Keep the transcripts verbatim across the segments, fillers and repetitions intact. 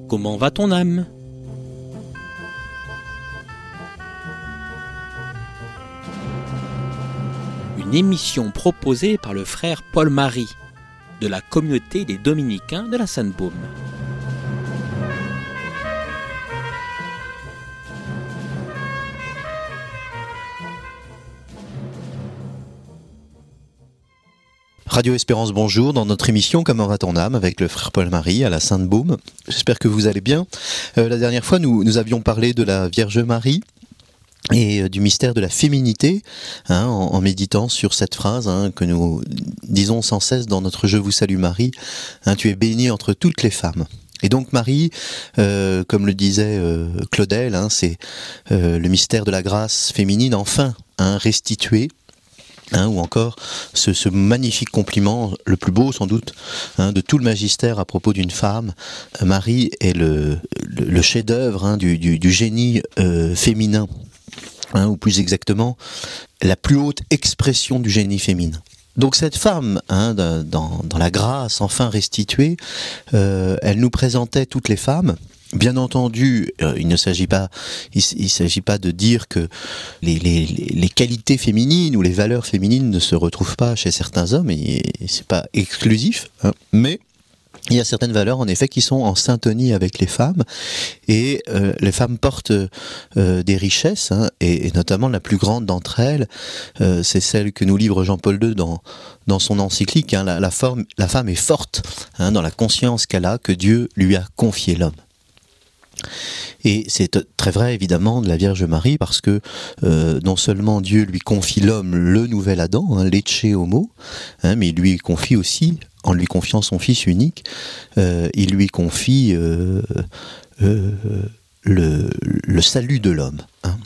Comment va ton âme ? Une émission proposée par le frère Paul-Marie de la communauté des Dominicains de la Sainte-Baume. Radio Espérance, bonjour, dans notre émission Comment va ton âme avec le frère Paul-Marie à la Sainte-Baume. J'espère que vous allez bien. Euh, la dernière fois, nous, nous avions parlé de la Vierge Marie et euh, du mystère de la féminité, hein, en, en méditant sur cette phrase hein, que nous disons sans cesse dans notre « Je vous salue Marie hein, », tu es bénie entre toutes les femmes. Et donc Marie, euh, comme le disait euh, Claudel, hein, c'est euh, le mystère de la grâce féminine enfin hein, restitué. Hein, ou encore ce, ce magnifique compliment, le plus beau sans doute, hein, de tout le magistère à propos d'une femme. Marie est le, le, le chef-d'œuvre hein, du, du, du génie euh, féminin, hein, ou plus exactement, la plus haute expression du génie féminin. Donc cette femme, hein, dans, dans la grâce enfin restituée, euh, elle nous présentait toutes les femmes. Bien entendu, euh, il ne s'agit pas, il, il s'agit pas de dire que les, les, les qualités féminines ou les valeurs féminines ne se retrouvent pas chez certains hommes, et, et c'est pas exclusif, hein, mais il y a certaines valeurs en effet qui sont en syntonie avec les femmes, et euh, les femmes portent euh, des richesses, hein, et, et notamment la plus grande d'entre elles, euh, c'est celle que nous livre Jean-Paul deux dans dans son encyclique. Hein, la, la, forme, la femme est forte hein, dans la conscience qu'elle a que Dieu lui a confié l'homme. Et c'est très vrai évidemment de la Vierge Marie parce que euh, non seulement Dieu lui confie l'homme le nouvel Adam, hein, l'Ecce Homo, hein, mais il lui confie aussi, en lui confiant son Fils unique, euh, il lui confie euh, euh, le, le salut de l'homme. Hein.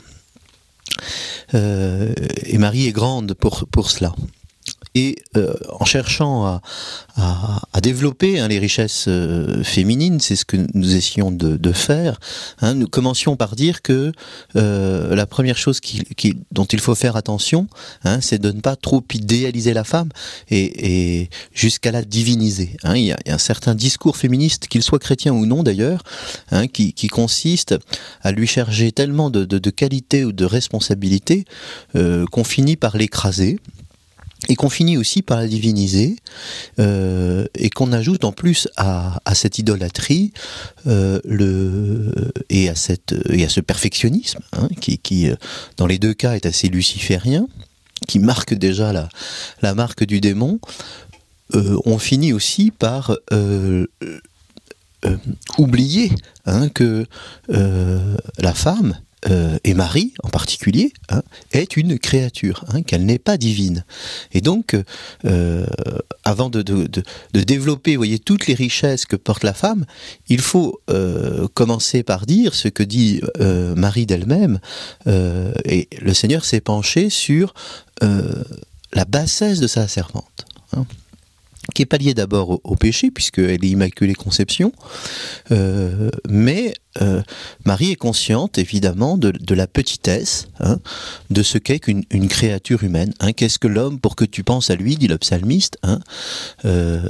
Euh, et Marie est grande pour, pour cela. Et euh, en cherchant à, à, à développer hein, les richesses euh, féminines, c'est ce que nous essayons de, de faire, hein, nous commencions par dire que euh, la première chose qui, qui, dont il faut faire attention, hein, c'est de ne pas trop idéaliser la femme et, et jusqu'à la diviniser. Hein. Il y a, il y a un certain discours féministe, qu'il soit chrétien ou non d'ailleurs, hein, qui, qui consiste à lui chercher tellement de, de, de qualité ou de responsabilité euh, qu'on finit par l'écraser. Et qu'on finit aussi par la diviniser, euh, et qu'on ajoute en plus à, à cette idolâtrie euh, le, et, à cette, et à ce perfectionnisme, hein, qui, qui, dans les deux cas, est assez luciférien, qui marque déjà la, la marque du démon. Euh, on finit aussi par euh, euh, oublier hein, que euh, la femme, Euh, et Marie en particulier, hein, est une créature, hein, qu'elle n'est pas divine. Et donc, euh, avant de, de, de, de développer, vous voyez, toutes les richesses que porte la femme, il faut euh, commencer par dire ce que dit euh, Marie d'elle-même. Euh, et le Seigneur s'est penché sur euh, la bassesse de sa servante, hein, qui est pas liée d'abord au, au péché, puisqu'elle est Immaculée Conception, euh, mais euh, Marie est consciente, évidemment, de, de la petitesse, hein, de ce qu'est qu'une une créature humaine. Hein. Qu'est-ce que l'homme pour que tu penses à lui, dit le psalmiste, hein, euh,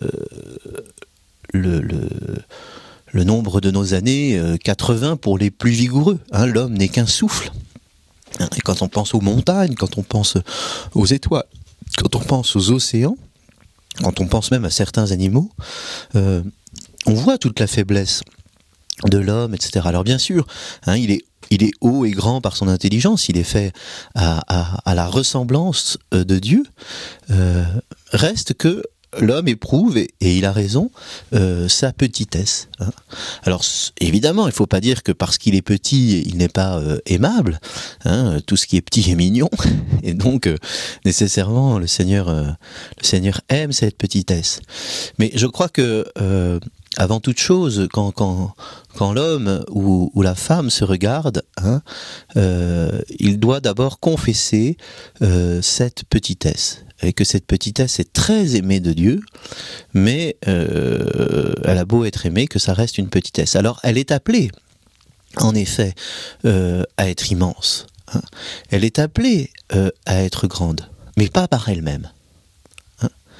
le, le, le nombre de nos années, euh, quatre-vingts pour les plus vigoureux. Hein. L'homme n'est qu'un souffle. Hein. Et quand on pense aux montagnes, quand on pense aux étoiles, quand on pense aux océans, quand on pense même à certains animaux, euh, on voit toute la faiblesse de l'homme, et cetera. Alors bien sûr, hein, il est, il est haut et grand par son intelligence, il est fait à, à, à la ressemblance de Dieu. Euh, reste que l'homme éprouve, et, et il a raison, euh, sa petitesse. Hein. Alors évidemment, il ne faut pas dire que parce qu'il est petit, il n'est pas euh, aimable. Hein. Tout ce qui est petit est mignon, et donc euh, nécessairement le Seigneur, euh, le Seigneur aime cette petitesse. Mais je crois que euh, avant toute chose, quand, quand, quand l'homme ou, ou la femme se regarde, hein, euh, il doit d'abord confesser euh, cette petitesse. Et que cette petitesse est très aimée de Dieu, mais euh, elle a beau être aimée, que ça reste une petitesse. Alors elle est appelée, en effet, euh, à être immense. Hein. Elle est appelée euh, à être grande, mais pas par elle-même. Hein.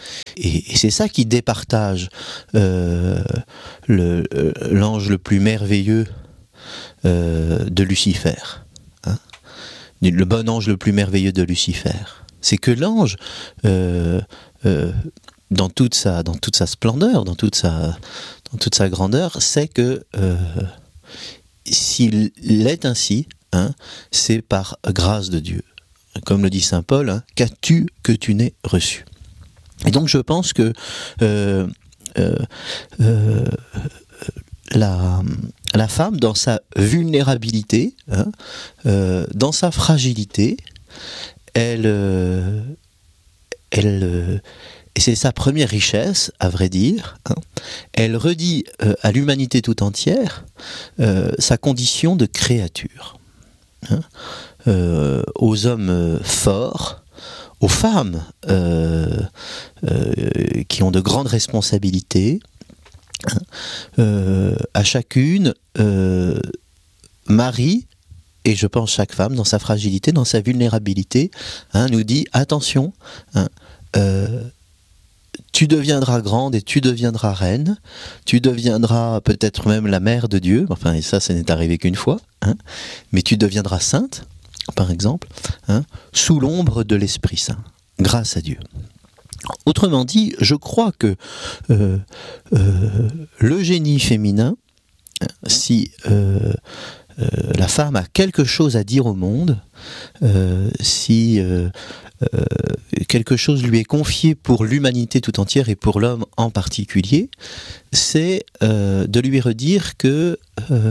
Et, et c'est ça qui départage euh, le, euh, l'ange le plus merveilleux euh, de Lucifer. Hein, le bon ange le plus merveilleux de Lucifer. C'est que l'ange, euh, euh, dans, toute sa, dans toute sa splendeur, dans toute sa, dans toute sa grandeur, sait que euh, s'il est ainsi, hein, c'est par grâce de Dieu. Comme le dit saint Paul, hein, qu'as-tu que tu n'aies reçu? Et donc je pense que euh, euh, euh, la, la femme, dans sa vulnérabilité, hein, euh, dans sa fragilité, elle, euh, elle euh, et c'est sa première richesse, à vrai dire, hein, elle redit euh, à l'humanité tout entière euh, sa condition de créature. Hein, euh, aux hommes euh, forts, aux femmes euh, euh, qui ont de grandes responsabilités, hein, euh, à chacune, euh, Marie, et je pense chaque femme, dans sa fragilité, dans sa vulnérabilité, hein, nous dit attention, hein, euh, tu deviendras grande et tu deviendras reine, tu deviendras peut-être même la mère de Dieu, enfin, et ça, ça n'est arrivé qu'une fois, hein, mais tu deviendras sainte, par exemple, hein, sous l'ombre de l'Esprit Saint, grâce à Dieu. Autrement dit, je crois que euh, euh, le génie féminin, si euh, euh, la femme a quelque chose à dire au monde, euh, si euh, euh, quelque chose lui est confié pour l'humanité tout entière et pour l'homme en particulier, c'est euh, de lui redire que euh,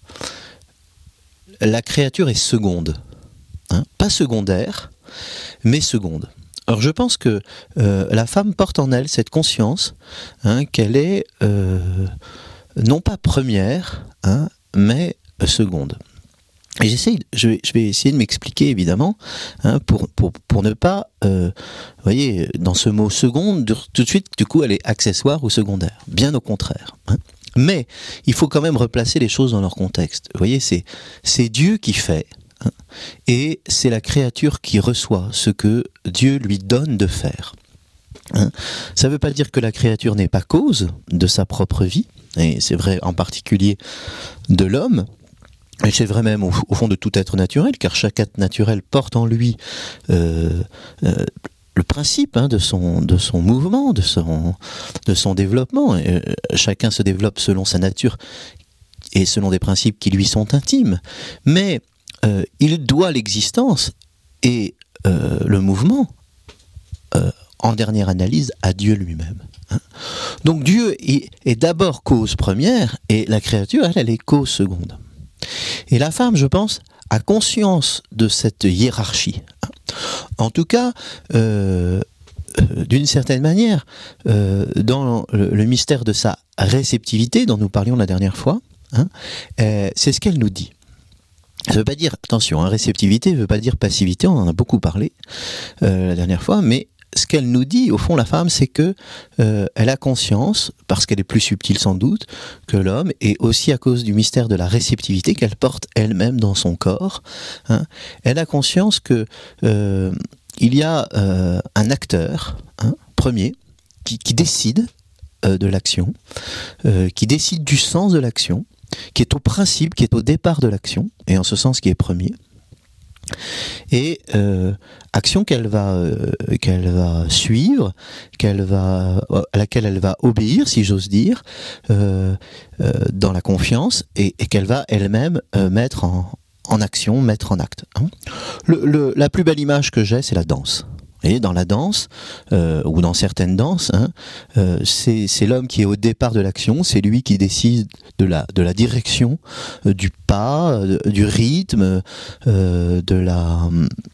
la créature est seconde. Hein, pas secondaire, mais seconde. Alors je pense que euh, la femme porte en elle cette conscience, hein, qu'elle est euh, non pas première, hein, mais seconde. Et j'essaie, je vais, je vais essayer de m'expliquer évidemment, hein, pour, pour, pour ne pas, euh, vous voyez, dans ce mot seconde, tout de suite, du coup, elle est accessoire ou secondaire. Bien au contraire. Hein. Mais il faut quand même replacer les choses dans leur contexte. Vous voyez, c'est, c'est Dieu qui fait. Et c'est la créature qui reçoit ce que Dieu lui donne de faire. Hein, ça ne veut pas dire que la créature n'est pas cause de sa propre vie, et c'est vrai en particulier de l'homme, et c'est vrai même au, au fond de tout être naturel, car chaque être naturel porte en lui euh, euh, le principe, hein, de, son, de son mouvement, de son, de son développement. Et, euh, chacun se développe selon sa nature et selon des principes qui lui sont intimes. Mais Euh, il doit l'existence et euh, le mouvement, euh, en dernière analyse, à Dieu lui-même. Hein. Donc Dieu est, est d'abord cause première et la créature, elle, elle est cause seconde. Et la femme, je pense, a conscience de cette hiérarchie. Hein. En tout cas, euh, euh, d'une certaine manière, euh, dans le, le mystère de sa réceptivité, dont nous parlions la dernière fois, hein, euh, c'est ce qu'elle nous dit. Ça ne veut pas dire, attention, hein, réceptivité ne veut pas dire passivité, on en a beaucoup parlé euh, la dernière fois, mais ce qu'elle nous dit, au fond, la femme, c'est que euh, elle a conscience, parce qu'elle est plus subtile sans doute que l'homme, et aussi à cause du mystère de la réceptivité qu'elle porte elle-même dans son corps, hein, elle a conscience que euh, il y a euh, un acteur, hein, premier, qui, qui décide euh, de l'action, euh, qui décide du sens de l'action, qui est au principe, qui est au départ de l'action, et en ce sens qui est premier, et euh, action qu'elle va, euh, qu'elle va suivre, qu'elle va, à laquelle elle va obéir, si j'ose dire, euh, euh, dans la confiance, et, et qu'elle va elle-même euh, mettre en, en action, mettre en acte. Hein. Le, le, la plus belle image que j'ai, c'est la danse. Et dans la danse, euh, ou dans certaines danses, hein, euh, c'est, c'est l'homme qui est au départ de l'action, c'est lui qui décide de la, de la direction, euh, du pas, euh, du rythme, euh, de la,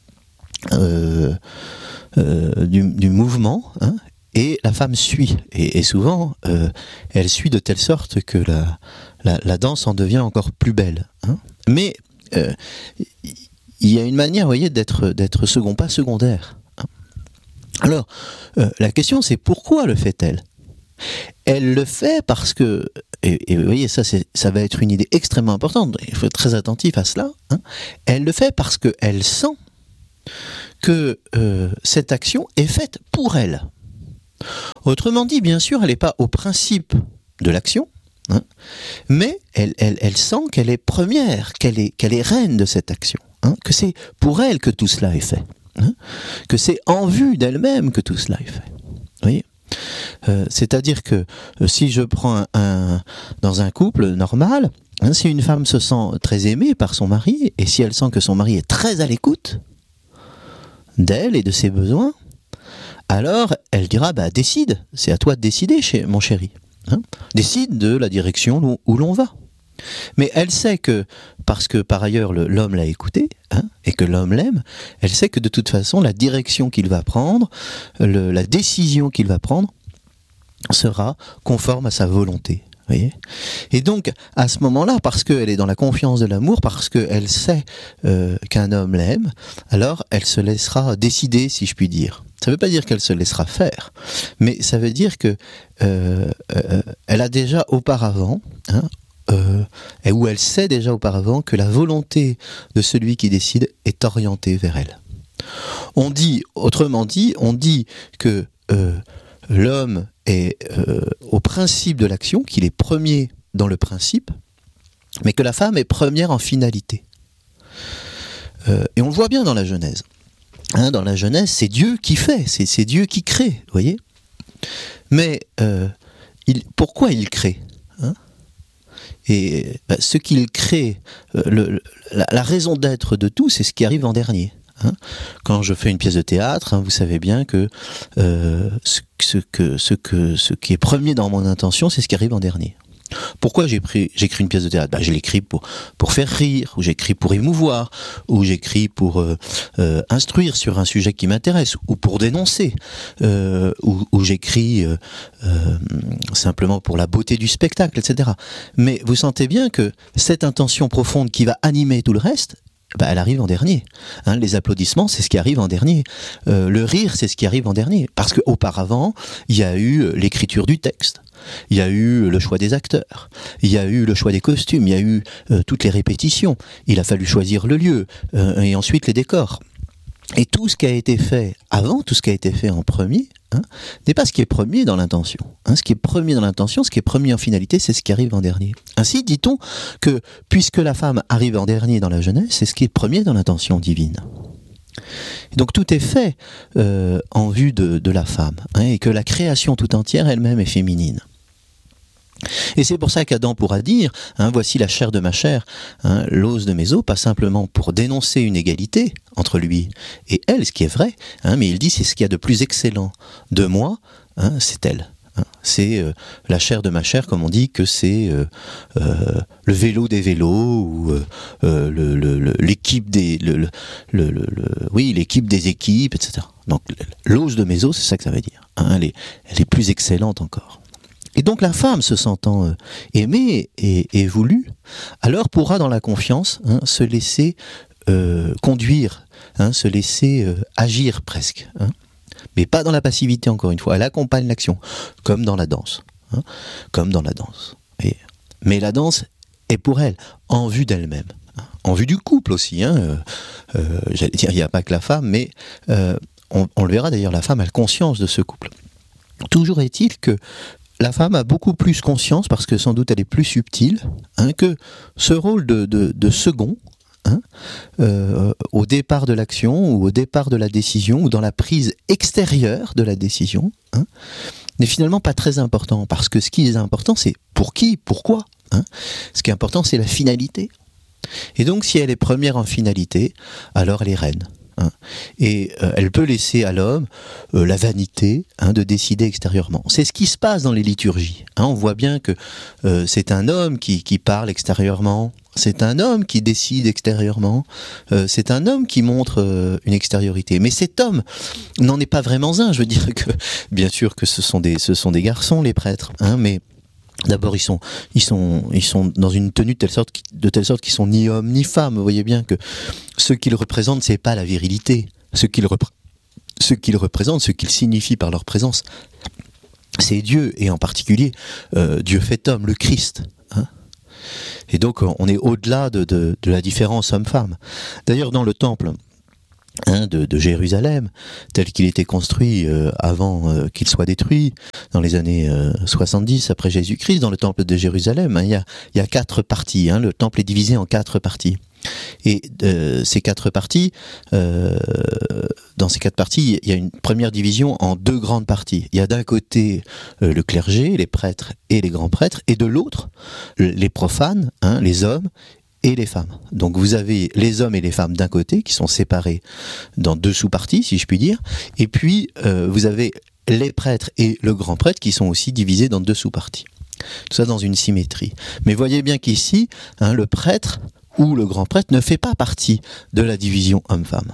euh, euh, du, du mouvement, hein, et la femme suit. Et, et souvent, euh, elle suit de telle sorte que la, la, la danse en devient encore plus belle. Hein. Mais euh, il y a une manière, vous voyez, d'être, d'être second, pas secondaire. Alors, euh, la question c'est pourquoi le fait-elle ? Elle le fait parce que, et, et vous voyez, ça, c'est, ça va être une idée extrêmement importante, il faut être très attentif à cela, hein. Elle le fait parce qu'elle sent que euh, cette action est faite pour elle. Autrement dit, bien sûr, elle n'est pas au principe de l'action, hein, mais elle, elle, elle sent qu'elle est première, qu'elle est, qu'elle est reine de cette action, hein, que c'est pour elle que tout cela est fait, hein, que c'est en vue d'elle-même que tout cela est fait. Vous voyez ? Euh, c'est-à-dire que euh, si je prends un, un, dans un couple normal, hein, si une femme se sent très aimée par son mari, et si elle sent que son mari est très à l'écoute d'elle et de ses besoins, alors elle dira bah, décide, c'est à toi de décider, chez, mon chéri. Hein, décide de la direction où, où l'on va. Mais elle sait que, parce que par ailleurs le, l'homme l'a écouté, hein, et que l'homme l'aime, elle sait que de toute façon la direction qu'il va prendre, le, la décision qu'il va prendre, sera conforme à sa volonté. Voyez ? Et donc, à ce moment-là, parce qu'elle est dans la confiance de l'amour, parce qu'elle sait euh, qu'un homme l'aime, alors elle se laissera décider, si je puis dire. Ça ne veut pas dire qu'elle se laissera faire, mais ça veut dire que euh, euh, elle a déjà auparavant, hein, euh, où elle sait déjà auparavant que la volonté de celui qui décide est orientée vers elle. On dit, autrement dit, on dit que euh, l'homme est euh, au principe de l'action, qu'il est premier dans le principe, mais que la femme est première en finalité. Euh, et on le voit bien dans la Genèse. Hein, dans la Genèse, c'est Dieu qui fait, c'est, c'est Dieu qui crée, vous voyez. Mais euh, il, pourquoi il crée, hein ? Et bah, ce qu'il crée, euh, le, la, la raison d'être de tout, c'est ce qui arrive en dernier. Hein, quand je fais une pièce de théâtre, hein, vous savez bien que, euh, ce, ce, que, ce, que ce qui est premier dans mon intention, c'est ce qui arrive en dernier. Pourquoi j'ai pris, j'écris une pièce de théâtre ? Ben, je l'écris pour, pour faire rire, ou j'écris pour émouvoir, ou j'écris pour euh, euh, instruire sur un sujet qui m'intéresse, ou pour dénoncer, euh, ou, ou j'écris euh, euh, simplement pour la beauté du spectacle, et cetera. Mais vous sentez bien que cette intention profonde qui va animer tout le reste, bah, elle arrive en dernier. Hein, les applaudissements, c'est ce qui arrive en dernier. Euh, le rire, c'est ce qui arrive en dernier. Parce qu'auparavant, il y a eu l'écriture du texte, il y a eu le choix des acteurs, il y a eu le choix des costumes, il y a eu euh, toutes les répétitions, il a fallu choisir le lieu, euh, et ensuite les décors. Et tout ce qui a été fait avant, tout ce qui a été fait en premier, hein, n'est pas ce qui est premier dans l'intention. Hein, ce qui est premier dans l'intention, ce qui est premier en finalité, c'est ce qui arrive en dernier. Ainsi, dit-on que puisque la femme arrive en dernier dans la Genèse, c'est ce qui est premier dans l'intention divine. Et donc tout est fait euh, en vue de, de la femme, hein, et que la création tout entière elle-même est féminine. Et c'est pour ça qu'Adam pourra dire, hein, voici la chair de ma chair, hein, l'os de mes os, pas simplement pour dénoncer une égalité entre lui et elle, ce qui est vrai, hein, mais il dit c'est ce qu'il y a de plus excellent de moi, hein, c'est elle. Hein, c'est euh, la chair de ma chair, comme on dit que c'est euh, euh, le vélo des vélos, ou euh, le, le, le, l'équipe des, le, le, le, le, oui, l'équipe des équipes, et cetera. Donc l'os de mes os, c'est ça que ça veut dire. Hein, elle est, elle est plus excellente encore. Et donc la femme, se sentant euh, aimée et, et voulue, alors pourra dans la confiance, hein, se laisser euh, conduire, hein, se laisser euh, agir presque, hein, mais pas dans la passivité encore une fois. Elle accompagne l'action, comme dans la danse, hein, comme dans la danse. Et, mais la danse est pour elle en vue d'elle-même, hein, en vue du couple aussi. Hein, euh, euh, j'allais dire, il n'y a pas que la femme, mais euh, on, on le verra d'ailleurs, la femme a conscience de ce couple. Toujours est-il que la femme a beaucoup plus conscience, parce que sans doute elle est plus subtile, hein, que ce rôle de, de, de second, hein, euh, au départ de l'action, ou au départ de la décision, ou dans la prise extérieure de la décision, hein, n'est finalement pas très important, parce que ce qui est important, c'est pour qui, pourquoi. Hein. Ce qui est important, c'est la finalité. Et donc, si elle est première en finalité, alors elle est reine. Hein. Et euh, elle peut laisser à l'homme euh, la vanité, hein, de décider extérieurement. C'est ce qui se passe dans les liturgies. Hein. On voit bien que euh, c'est un homme qui, qui parle extérieurement, c'est un homme qui décide extérieurement, euh, c'est un homme qui montre euh, une extériorité. Mais cet homme n'en est pas vraiment un. Je veux dire que, bien sûr que ce sont des, ce sont des garçons, les prêtres, hein, mais d'abord, ils sont, ils sont, ils sont dans une tenue de telle sorte, de telle sorte qu'ils sont ni hommes ni femmes. Vous voyez bien que ce qu'ils représentent, c'est pas la virilité. Ce qu'ils, repr- ce qu'ils représentent, ce qu'ils signifient par leur présence, c'est Dieu, et en particulier euh, Dieu fait homme, le Christ. Hein. Et donc, on est au-delà de, de, de la différence homme-femme. D'ailleurs, dans le temple, Hein, de, de Jérusalem, tel qu'il était construit euh, avant euh, qu'il soit détruit, dans les années euh, soixante-dix après Jésus-Christ, dans le temple de Jérusalem. Hein, il y a, il y a quatre parties, hein, le temple est divisé en quatre parties. Et euh, ces quatre parties, euh, dans ces quatre parties, il y a une première division en deux grandes parties. Il y a d'un côté euh, le clergé, les prêtres et les grands prêtres, et de l'autre, les profanes, hein, les hommes, et les femmes. Donc vous avez les hommes et les femmes d'un côté qui sont séparés dans deux sous-parties, si je puis dire, et puis euh, vous avez les prêtres et le grand prêtre qui sont aussi divisés dans deux sous-parties. Tout ça dans une symétrie. Mais voyez bien qu'ici, hein, le prêtre ou le grand prêtre ne fait pas partie de la division homme-femme.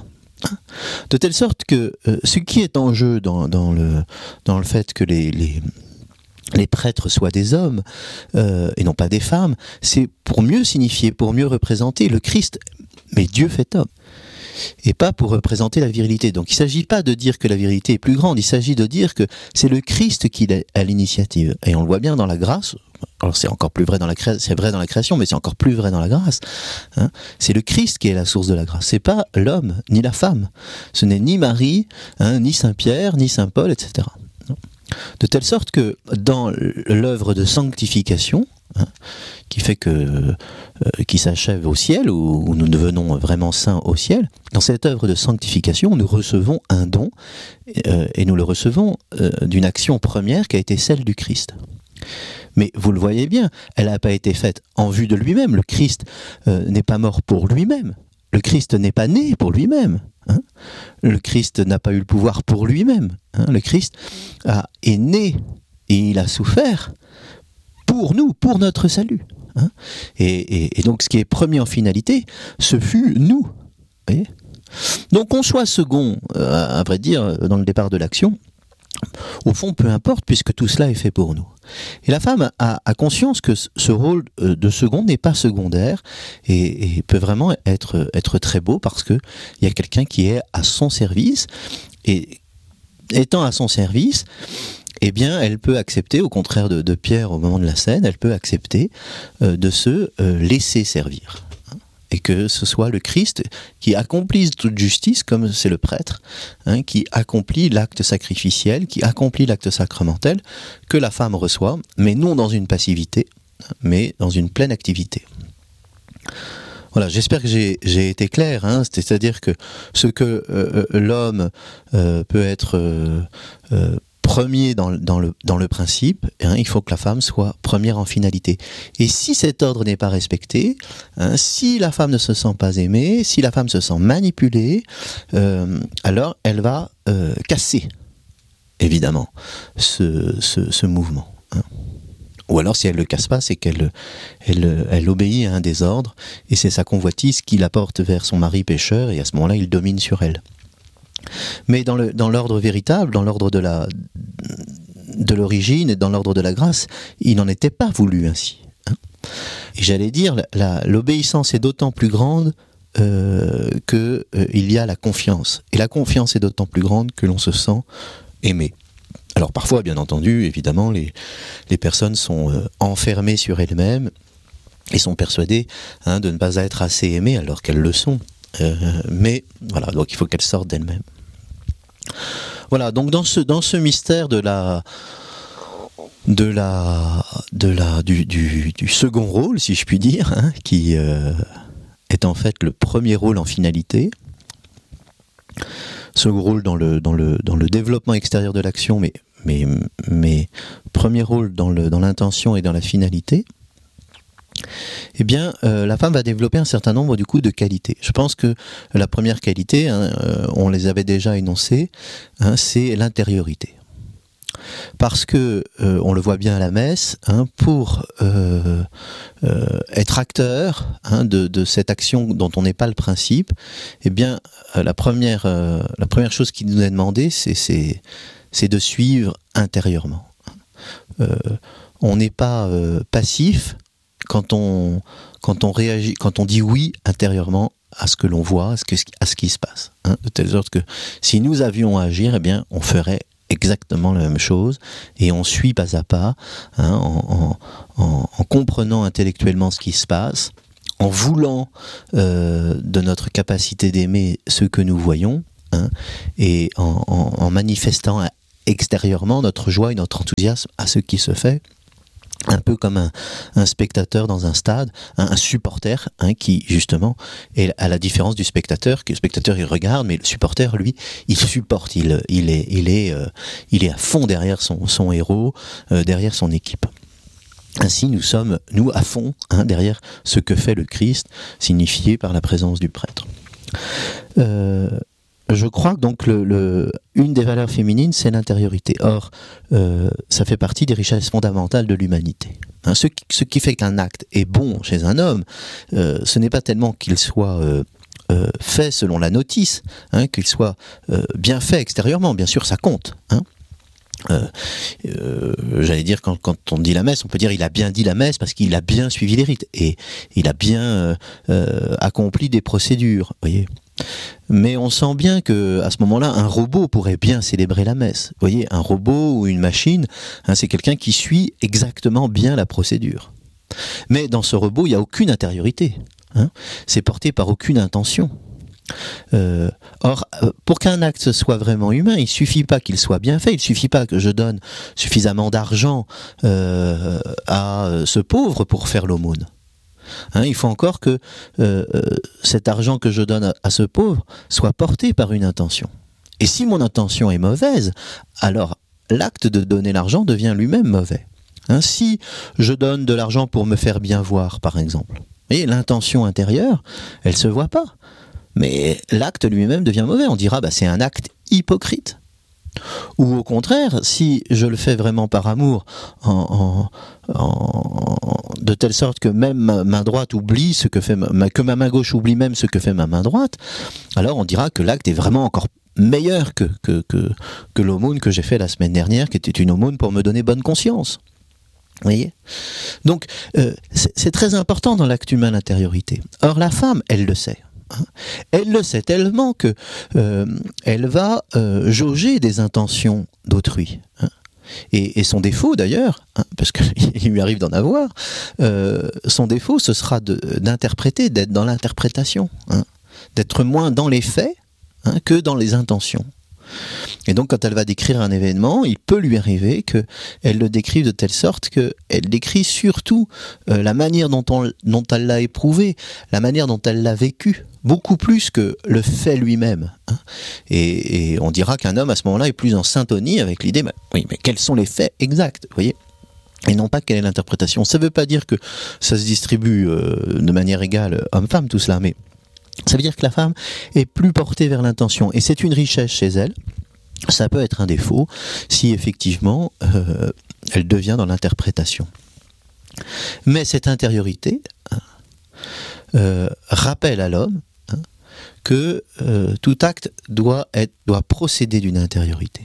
De telle sorte que euh, ce qui est en jeu dans, dans, le, dans le fait que les... les les prêtres soient des hommes euh, et non pas des femmes, c'est pour mieux signifier, pour mieux représenter le Christ, mais Dieu fait homme, et pas pour représenter la virilité. Donc il ne s'agit pas de dire que la virilité est plus grande, il s'agit de dire que c'est le Christ qui est à l'initiative. Et on le voit bien dans la grâce, alors c'est encore plus vrai dans la création, c'est vrai dans la création, mais c'est encore plus vrai dans la grâce. Hein, c'est le Christ qui est la source de la grâce, c'est pas l'homme, ni la femme. Ce n'est ni Marie, hein, ni Saint-Pierre, ni Saint-Paul, et cetera. De telle sorte que dans l'œuvre de sanctification, hein, qui fait que, euh, qui s'achève au ciel, où, où nous devenons vraiment saints au ciel, dans cette œuvre de sanctification, nous recevons un don, euh, et nous le recevons euh, d'une action première qui a été celle du Christ. Mais vous le voyez bien, elle n'a pas été faite en vue de lui-même. Le Christ euh, n'est pas mort pour lui-même. Le Christ n'est pas né pour lui-même. Hein, le Christ n'a pas eu le pouvoir pour lui-même. Hein, le Christ a, est né et il a souffert pour nous, pour notre salut. Hein, et, et, et donc ce qui est premier en finalité, ce fut nous. Voyez, donc qu'on soit second, euh, à vrai dire, dans le départ de l'action, au fond, peu importe, puisque tout cela est fait pour nous. Et la femme a, a conscience que ce rôle de second n'est pas secondaire et, et peut vraiment être, être très beau parce qu'il y a quelqu'un qui est à son service. Et étant à son service, eh bien, elle peut accepter, au contraire de, de Pierre au moment de la scène, elle peut accepter euh, de se euh, laisser servir. Et que ce soit le Christ qui accomplisse toute justice, comme c'est le prêtre, hein, qui accomplit l'acte sacrificiel, qui accomplit l'acte sacramentel, que la femme reçoit, mais non dans une passivité, mais dans une pleine activité. Voilà, j'espère que j'ai, j'ai été clair, hein, c'est-à-dire que ce que euh, l'homme euh, peut être euh, euh, premier dans, dans, le, dans le principe, hein, il faut que la femme soit première en finalité. Et si cet ordre n'est pas respecté, hein, si la femme ne se sent pas aimée, si la femme se sent manipulée, euh, alors elle va euh, casser, évidemment, ce, ce, ce mouvement. Hein. Ou alors si elle ne le casse pas, c'est qu'elle elle, elle obéit à un désordre, et c'est sa convoitise qui la porte vers son mari pécheur, et à ce moment-là, il domine sur elle. Mais dans, le, dans l'ordre véritable, dans l'ordre de, la, de l'origine et dans l'ordre de la grâce, il n'en était pas voulu ainsi. Hein. Et j'allais dire, la, l'obéissance est d'autant plus grande euh, qu'il euh, y a la confiance. Et la confiance est d'autant plus grande que l'on se sent aimé. Alors parfois, bien entendu, évidemment, les, les personnes sont euh, enfermées sur elles-mêmes et sont persuadées hein, de ne pas être assez aimées alors qu'elles le sont. Euh, mais voilà, donc il faut qu'elle sorte d'elle-même. Voilà, donc dans ce, dans ce mystère de la, de la, de la, du, du, du second rôle, si je puis dire, hein, qui euh, est en fait le premier rôle en finalité, second rôle dans le, dans le, dans le développement extérieur de l'action, mais, mais, mais premier rôle dans, le, dans l'intention et dans la finalité, eh bien, euh, la femme va développer un certain nombre du coup de qualités. Je pense que la première qualité, hein, euh, on les avait déjà énoncées, hein, c'est l'intériorité. Parce que, euh, on le voit bien à la messe, hein, pour euh, euh, être acteur hein, de, de cette action dont on n'est pas le principe, eh bien, euh, la, première, euh, la première chose qui nous est demandée, c'est, c'est, c'est de suivre intérieurement. Euh, on n'est pas euh, passif, Quand on, quand on réagit, quand on dit oui intérieurement à ce que l'on voit, à ce, que, à ce qui se passe. Hein, de telle sorte que si nous avions à agir, eh bien, on ferait exactement la même chose et on suit pas à pas, hein, en, en, en, en comprenant intellectuellement ce qui se passe, en voulant euh, de notre capacité d'aimer ce que nous voyons, hein, et en, en, en manifestant extérieurement notre joie et notre enthousiasme à ce qui se fait, un peu comme un, un spectateur dans un stade, un, un supporter, hein, qui justement est à la différence du spectateur, que le spectateur il regarde, mais le supporter lui il supporte, il, il, est, il, est, euh, il est à fond derrière son, son héros, euh, derrière son équipe. Ainsi, nous sommes, nous, à fond, hein, derrière ce que fait le Christ, signifié par la présence du prêtre. Euh, je crois que donc le, le, une des valeurs féminines, c'est l'intériorité. Or, euh, ça fait partie des richesses fondamentales de l'humanité. Hein, ce, qui, ce qui fait qu'un acte est bon chez un homme, euh, ce n'est pas tellement qu'il soit euh, euh, fait selon la notice, hein, qu'il soit euh, bien fait extérieurement. Bien sûr, ça compte, hein. Euh, euh, j'allais dire quand, quand on dit la messe, on peut dire il a bien dit la messe parce qu'il a bien suivi les rites et il a bien euh, euh, accompli des procédures, voyez. Mais on sent bien que à ce moment-là, un robot pourrait bien célébrer la messe. Vous voyez, un robot ou une machine, hein, c'est quelqu'un qui suit exactement bien la procédure. Mais dans ce robot, il n'y a aucune intériorité, hein. C'est porté par aucune intention. Euh, or, pour qu'un acte soit vraiment humain, il suffit pas qu'il soit bien fait, il suffit pas que je donne suffisamment d'argent euh, à ce pauvre pour faire l'aumône. Hein, il faut encore que euh, cet argent que je donne à, à ce pauvre soit porté par une intention. Et si mon intention est mauvaise, alors l'acte de donner l'argent devient lui-même mauvais. Hein, si je donne de l'argent pour me faire bien voir, par exemple, et l'intention intérieure, elle se voit pas. Mais l'acte lui-même devient mauvais. On dira, bah, c'est un acte hypocrite. Ou au contraire, si je le fais vraiment par amour, en, en, en, de telle sorte que même ma main droite oublie ce que fait ma, que ma main gauche oublie même ce que fait ma main droite, alors on dira que l'acte est vraiment encore meilleur que, que, que, que l'aumône que j'ai fait la semaine dernière, qui était une aumône pour me donner bonne conscience. Vous voyez ? Donc, euh, c'est, c'est très important dans l'acte humain l'intériorité. Or, la femme, elle le sait. Elle le sait tellement que euh, elle va euh, jauger des intentions d'autrui, hein. Et, et son défaut d'ailleurs, hein, parce qu'il lui arrive d'en avoir, euh, son défaut ce sera de, d'interpréter, d'être dans l'interprétation, hein, d'être moins dans les faits, hein, que dans les intentions. Et donc quand elle va décrire un événement, il peut lui arriver qu'elle le décrive de telle sorte qu'elle décrit surtout euh, la manière dont, on, dont elle l'a éprouvé, la manière dont elle l'a vécu, beaucoup plus que le fait lui-même, hein. Et, et on dira qu'un homme à ce moment-là est plus en syntonie avec l'idée, bah, oui, mais quels sont les faits exacts, vous voyez ? Et non pas quelle est l'interprétation. Ça ne veut pas dire que ça se distribue euh, de manière égale homme-femme tout cela, mais ça veut dire que la femme est plus portée vers l'intention. Et c'est une richesse chez elle. Ça peut être un défaut si effectivement euh, elle devient dans l'interprétation. Mais cette intériorité hein, euh, rappelle à l'homme hein, que euh, tout acte doit, être, doit procéder d'une intériorité.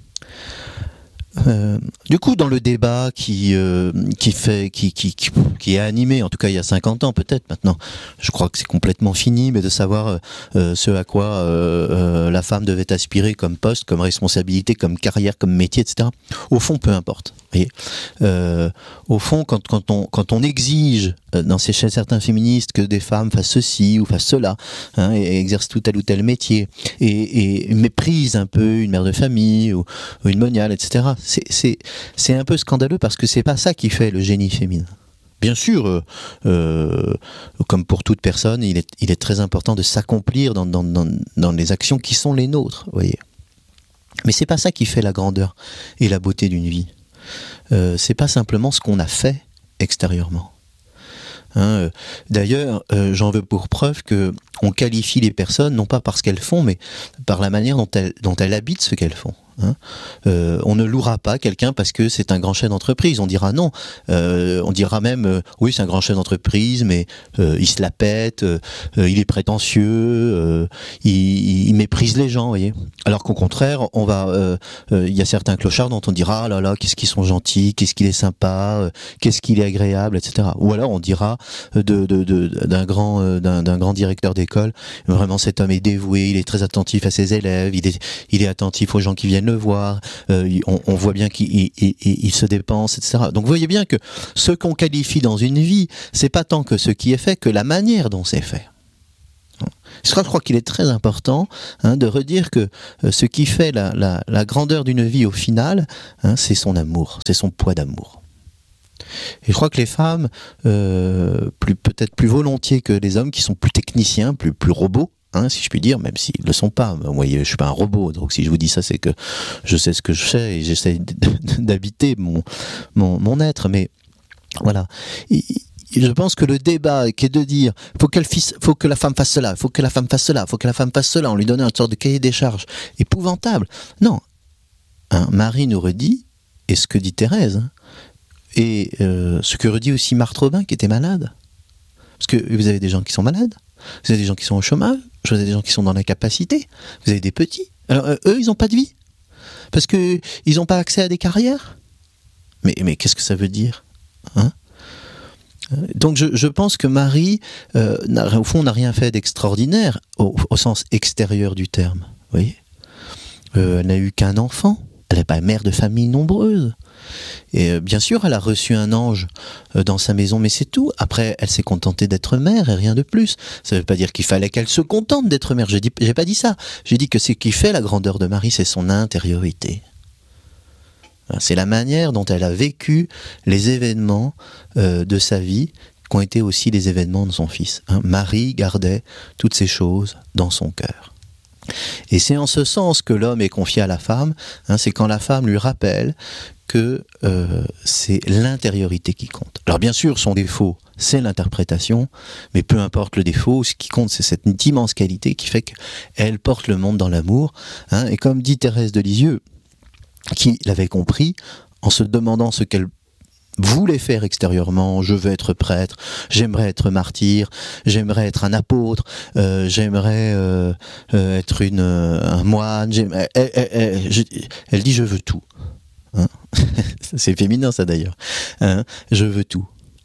Euh, du coup, dans le débat qui euh, qui fait qui, qui qui qui est animé, en tout cas il y a cinquante ans peut-être maintenant, je crois que c'est complètement fini, mais de savoir euh, ce à quoi euh, euh, la femme devait aspirer comme poste, comme responsabilité, comme carrière, comme métier, et cetera. Au fond, peu importe. Vous voyez, euh, au fond, quand quand on quand on exige dans ces chez certains féministes que des femmes fassent ceci ou fassent cela, hein, et exercent tout tel ou tel métier, et, et méprisent un peu une mère de famille ou, ou une moniale, et cetera. C'est, c'est, c'est un peu scandaleux parce que c'est pas ça qui fait le génie féminin. Bien sûr, euh, euh, comme pour toute personne, il est, il est très important de s'accomplir dans, dans, dans, dans les actions qui sont les nôtres, vous voyez. Mais c'est pas ça qui fait la grandeur et la beauté d'une vie. Euh, c'est pas simplement ce qu'on a fait extérieurement. Hein, d'ailleurs, euh, j'en veux pour preuve que on qualifie les personnes non pas par ce qu'elles font, mais par la manière dont elles, dont elles habitent ce qu'elles font. Hein. Euh, on ne louera pas quelqu'un parce que c'est un grand chef d'entreprise. On dira non. Euh, on dira même euh, oui, c'est un grand chef d'entreprise, mais euh, il se la pète, euh, il est prétentieux, euh, il, il méprise les gens, vous voyez. Alors qu'au contraire, on va, il euh, euh, y a certains clochards dont on dira ah là là, qu'est-ce qu'ils sont gentils, qu'est-ce qu'il est sympa, euh, qu'est-ce qu'il est agréable, et cetera. Ou alors on dira de, de, de d'un grand euh, d'un, d'un grand directeur d'école, vraiment cet homme est dévoué, il est très attentif à ses élèves, il est il est attentif aux gens qui viennent le voir, euh, on, on voit bien qu'il il, il, il se dépense, et cetera. Donc vous voyez bien que ce qu'on qualifie dans une vie, c'est pas tant que ce qui est fait, que la manière dont c'est fait. Je crois, je crois qu'il est très important hein, de redire que euh, ce qui fait la, la, la grandeur d'une vie au final, hein, c'est son amour, c'est son poids d'amour. Et je crois que les femmes, euh, plus, peut-être plus volontiers que les hommes, qui sont plus techniciens, plus, plus robots, hein, si je puis dire, même s'ils ne le sont pas. Moi, je ne suis pas un robot, donc si je vous dis ça, c'est que je sais ce que je sais et j'essaie d'habiter mon, mon, mon être. Mais voilà. Et, je pense que le débat qui est de dire faut qu'elle fisse, faut que la femme fasse cela, faut que la femme fasse cela, faut que la femme fasse cela, on lui donne une sorte de cahier des charges épouvantable. Non, hein, Marie nous redit, et ce que dit Thérèse, hein, et euh, ce que redit aussi Marthe Robin qui était malade. Parce que vous avez des gens qui sont malades, vous avez des gens qui sont au chômage, vous avez des gens qui sont dans l'incapacité, vous avez des petits. Alors euh, eux, ils n'ont pas de vie parce que ils n'ont pas accès à des carrières. Mais mais qu'est-ce que ça veut dire, hein? Donc je, je pense que Marie, euh, au fond, n'a rien fait d'extraordinaire au, au sens extérieur du terme. Vous voyez, euh, elle n'a eu qu'un enfant. Elle n'est pas mère de famille nombreuse. Et euh, bien sûr, elle a reçu un ange euh, dans sa maison, mais c'est tout. Après, elle s'est contentée d'être mère et rien de plus. Ça ne veut pas dire qu'il fallait qu'elle se contente d'être mère. Je dis, j'ai pas dit ça. J'ai dit que ce qui fait la grandeur de Marie, c'est son intériorité. C'est la manière dont elle a vécu les événements euh, de sa vie, qui ont été aussi les événements de son fils. Hein. Marie gardait toutes ces choses dans son cœur. Et c'est en ce sens que l'homme est confié à la femme, hein, c'est quand la femme lui rappelle que euh, c'est l'intériorité qui compte. Alors bien sûr, son défaut, c'est l'interprétation, mais peu importe le défaut, ce qui compte, c'est cette immense qualité qui fait qu'elle porte le monde dans l'amour. Hein, et comme dit Thérèse de Lisieux, qui l'avait compris en se demandant ce qu'elle voulait faire extérieurement. Je veux être prêtre, j'aimerais être martyr, j'aimerais être un apôtre, euh, j'aimerais euh, euh, être une, euh, un moine. Elle, elle, elle, je, elle dit je veux tout. Hein. C'est féminin ça d'ailleurs. Hein. Je veux tout.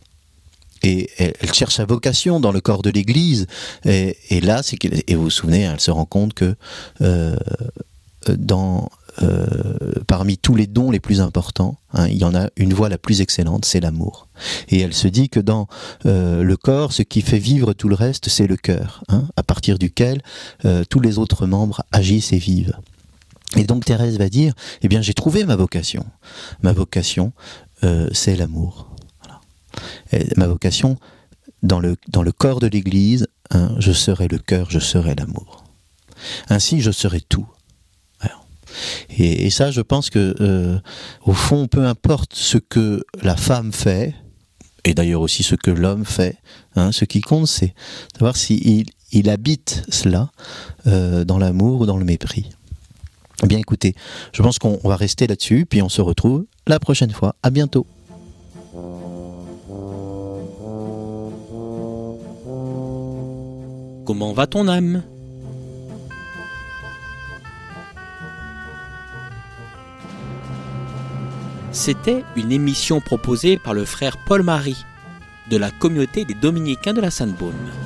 Et elle, elle cherche sa vocation dans le corps de l'Église. Et, et là, c'est qu'elle, et vous vous souvenez, elle se rend compte que euh, dans Euh, parmi tous les dons les plus importants, hein, il y en a une voie la plus excellente, c'est l'amour. Et elle se dit que dans euh, le corps, ce qui fait vivre tout le reste, c'est le cœur, hein, à partir duquel euh, tous les autres membres agissent et vivent. Et donc Thérèse va dire, eh bien j'ai trouvé ma vocation. Ma vocation, euh, c'est l'amour. Voilà. Et ma vocation, dans le, dans le corps de l'Église, hein, je serai le cœur, je serai l'amour. Ainsi, je serai tout. Et, et ça, je pense que, euh, au fond, peu importe ce que la femme fait, et d'ailleurs aussi ce que l'homme fait, hein, ce qui compte, c'est savoir s'il il habite cela euh, dans l'amour ou dans le mépris. Eh bien, écoutez, je pense qu'on va rester là-dessus, puis on se retrouve la prochaine fois. À bientôt. Comment va ton âme ? C'était une émission proposée par le frère Paul Marie de la communauté des Dominicains de la Sainte-Baume.